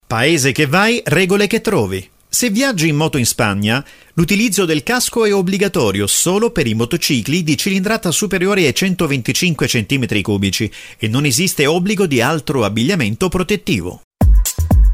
Paese che vai, regole che trovi. Se viaggi in moto in Spagna, l'utilizzo del casco è obbligatorio solo per i motocicli di cilindrata superiore ai 125 cm3 e non esiste obbligo di altro abbigliamento protettivo.